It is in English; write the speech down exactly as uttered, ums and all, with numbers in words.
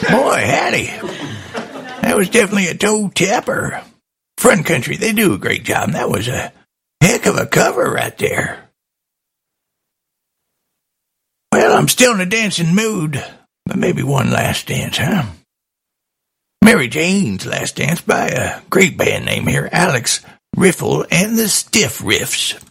Boy, howdy. That was definitely a toe tapper. Front Country, they do a great job. That was a heck of a cover right there. Well, I'm still in a dancing mood, but maybe one last dance, huh? Mary Jane's Last Dance by a great band name here, Alex Riffle and the Stiff Riffs.